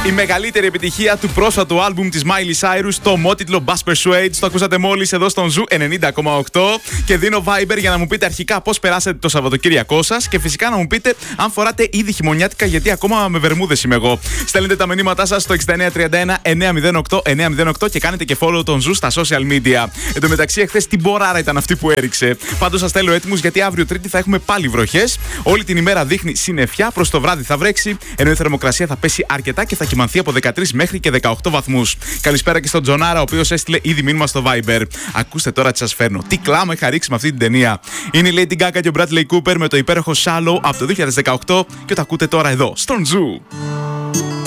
Η μεγαλύτερη επιτυχία του πρόσφατου άλμπουμ της Miley Cyrus, το ομότιτλο Bass Persuades, το ακούσατε μόλις εδώ στον Ζου 90,8. Και δίνω Viber για να μου πείτε αρχικά πώς περάσατε το Σαββατοκύριακό σας και φυσικά να μου πείτε αν φοράτε ήδη χειμωνιάτικα, γιατί ακόμα με βερμούδες είμαι εγώ. Στέλνετε τα μηνύματά σας στο 6931 908 και κάνετε και follow τον Ζου στα social media. Εν τω μεταξύ, εχθές την μποράρα ήταν αυτή που έριξε. Πάντως σας θέλω έτοιμους, γιατί αύριο Τρίτη θα έχουμε πάλι βροχές. Όλη την ημέρα δείχνει συννεφιά, προς το βράδυ θα βρέξει, ενώ η θερμοκρασία θα πέσει αρκετά και θα κυμανθεί από 13 μέχρι και 18 βαθμούς. Καλησπέρα και στον Τζονάρα, ο οποίος έστειλε ήδη μήνυμα στο Viber. Ακούστε τώρα τι σας φέρνω. Τι κλάμα είχα ρίξει με αυτή την ταινία. Είναι η Lady Gaga και ο Bradley Cooper με το υπέροχο Shallow από το 2018 και το ακούτε τώρα εδώ, στον Ζου.